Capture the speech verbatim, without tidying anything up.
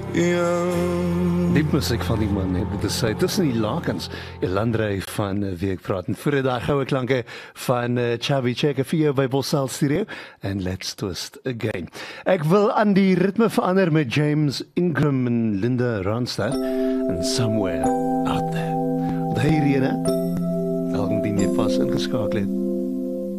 Diep musiek van die man, net moet ek sê, tussen die lakens, Elandrey van uh, wie ek praat, en voor die goue klanke van uh, Chavi Checker vir jou by Bosal Studio, en Let's Twist Again. Ek wil aan die ritme verander met James Ingram en Linda Ronstadt, and Somewhere Out There. Onthou hierdie ene, welkom die nie pas ingeskakel het.